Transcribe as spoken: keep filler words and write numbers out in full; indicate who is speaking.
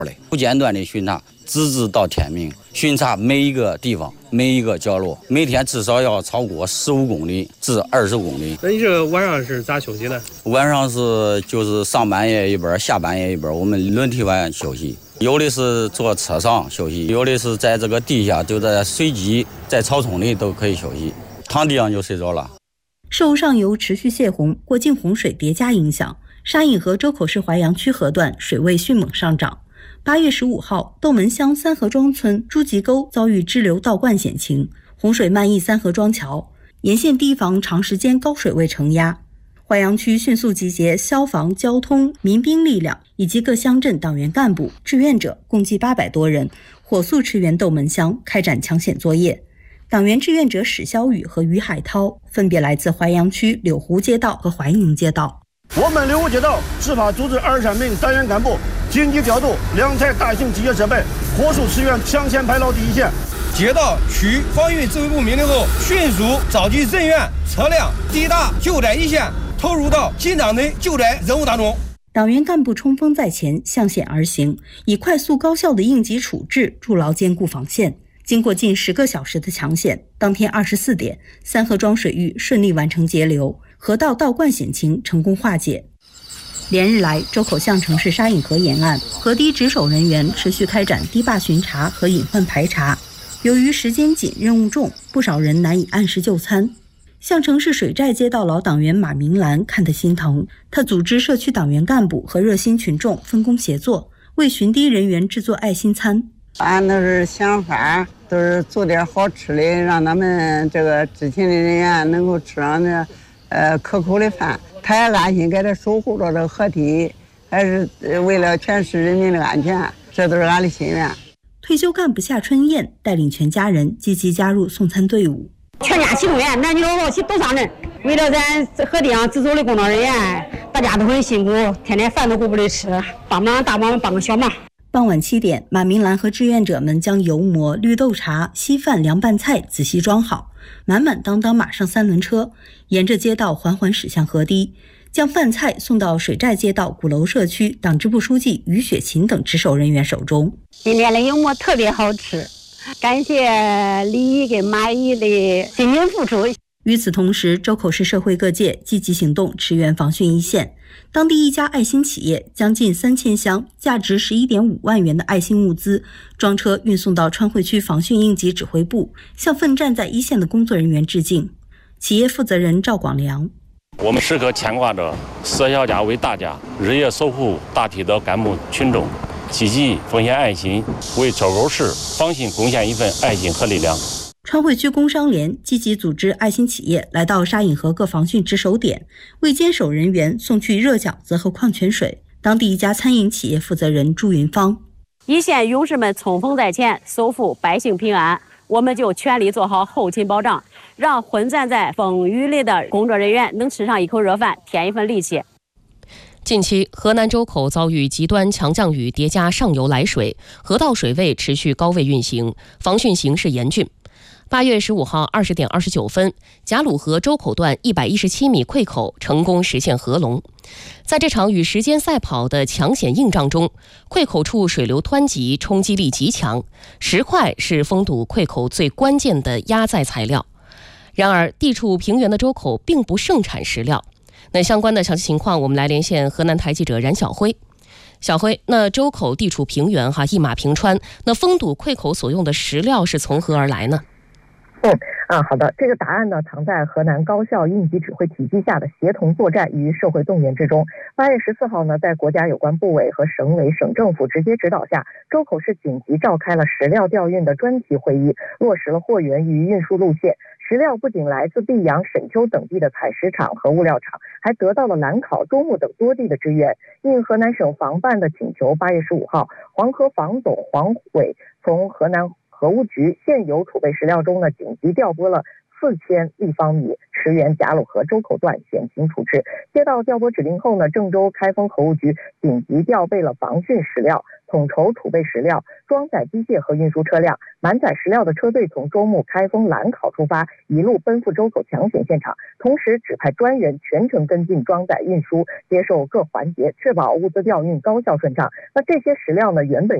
Speaker 1: 不间断的巡查，直至到天明，巡查每一个地方、每一个角落，每天至少要超过十五公里至二十公里。
Speaker 2: 那你这个晚上是咋休息呢？
Speaker 1: 晚上是就是上半夜一班，下半夜一班，我们轮替晚休息。有的是坐车上休息，有的是在这个地下，就在水基、在草丛里都可以休息，躺地上就睡着了。
Speaker 3: 事务上游持续泄洪，过境洪水叠加影响，沙隐河周口市淮阳区河段水位迅猛上涨。八月十五号，斗门乡三河庄村朱集沟遭遇支流倒灌险情，洪水漫溢三河庄桥，沿线堤防长时间高水位承压。淮阳区迅速集结消防、交通、民兵力量以及各乡镇党员干部、志愿者，共计八百多人，火速驰援斗门乡，开展抢险作业。党员志愿者史肖宇和于海涛分别来自淮阳区柳湖街道和怀宁街道。
Speaker 4: 我们柳湖街道执法组织二十三名党员干部紧急调度两台大型机械设备，火速驰援抢险排涝第一线。
Speaker 5: 接到区防汛指挥部命令后，迅速召集人员、车辆抵达救灾一线，投入到紧张的救灾任务当中。
Speaker 3: 党员干部冲锋在前，向险而行，以快速高效的应急处置筑牢坚固防线。经过近十个小时的抢险，当天二十四点，三河庄水域顺利完成截流，河道倒灌险情成功化解。连日来，周口巷城市沙隐河沿岸河堤值守人员持续开展堤坝巡查和隐患排查。由于时间紧、任务重，不少人难以按时就餐。象城市水寨街道老党员马明兰看得心疼，他组织社区党员干部和热心群众分工协作，为巡堤人员制作爱心餐。
Speaker 6: 俺都是想法，都是做点好吃的，让他们这个知情的人员能够吃上那呃可口的饭。他也安心给他守护着这个河堤，还是为了全市人民的安全，这都是俺的心愿。
Speaker 3: 退休干部夏春燕带领全家人积极加入送餐队伍，
Speaker 7: 全家启动员，男女老少齐都上阵。为了咱河堤上值守的工作人员，大家都很辛苦，天天饭都顾不得吃，帮忙大忙帮个小忙。
Speaker 3: 傍晚七点，马明兰和志愿者们将油馍、绿豆茶、稀饭、凉拌菜仔细装好，满满当当马上三轮车，沿着街道缓缓驶向河堤，将饭菜送到水寨街道鼓楼社区党支部书记于雪琴等值守人员手中。
Speaker 7: 今天的油馍特别好吃，感谢李姨跟马姨的辛勤付出。
Speaker 3: 与此同时，周口市社会各界积极行动，驰援防汛一线。当地一家爱心企业将近三千箱价值十一点五万元的爱心物资装车运送到川汇区防汛应急指挥部，向奋战在一线的工作人员致敬。企业负责人赵广良：
Speaker 8: 我们时刻牵挂着舍小家为大家，日夜守护大体的干部群众，积极奉献爱心，为周口市防汛贡献一份爱心和力量。
Speaker 3: 川汇区工商联积极组织爱心企业来到沙隐河各防汛值守点，为坚守人员送去热饺子和矿泉水。当地一家餐饮企业负责人朱云芳：
Speaker 9: 一线勇士们冲锋在前，守护百姓平安，我们就全力做好后勤保障，让混战在风雨里的工作人员能吃上一口热饭，添一份力气。
Speaker 10: 近期，河南周口遭遇极端强降雨叠加上游来水，河道水位持续高位运行，防汛形势严峻。八月十五号二十点二十九分，贾鲁河周口段一百一十七米溃口成功实现合龙。在这场与时间赛跑的抢险硬仗中，溃口处水流湍急，冲击力极强，石块是封堵溃口最关键的压载材料。然而，地处平原的周口并不盛产石料。那相关的详细情况，我们来连线河南台记者冉晓辉。小辉，那周口地处平原哈，一马平川，那封堵溃口所用的石料是从何而来呢？
Speaker 11: 嗯啊，好的，这个答案呢藏在河南高效应急指挥体系下的协同作战与社会动员之中。八月十四号呢，在国家有关部委和省委省政府直接指导下，周口市紧急召开了石料调运的专题会议，落实了货源与运输路线。石料不仅来自泌阳、沈丘等地的采石场和物料厂，还得到了兰考、周木等多地的支援。应河南省防办的请求，八月十五号，黄河防总黄伟从河南河务局现有储备石料中呢，紧急调拨了四千立方米驰援贾鲁河周口段险情处置。接到调拨指令后呢，郑州开封河务局紧急调备了防汛石料，统筹储备石料，装载机械和运输车辆，满载石料的车队从周木、开封、兰考出发，一路奔赴周口抢险现场，同时指派专人全程跟进装载运输，接受各环节，确保物资调运高效顺畅。那这些石料呢，原本